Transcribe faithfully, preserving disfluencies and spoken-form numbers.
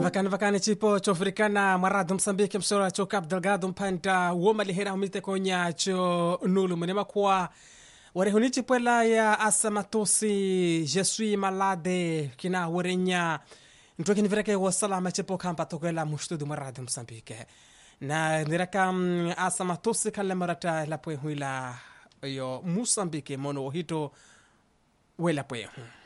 vakani vakani chipo chofrikana marado Msambiki msora cho Cabo Delgado mpanta woma lihera humite konya cho nulu mwenema kuwa warehuni chipwela ya asamatosi je suis malade kina warenya ntoki nivirake wasalama chipo kampa tokwela mushtudu marado Msambiki na niraka asamatosi kala marata la pwe huila yo Msambiki mono hito wela pwe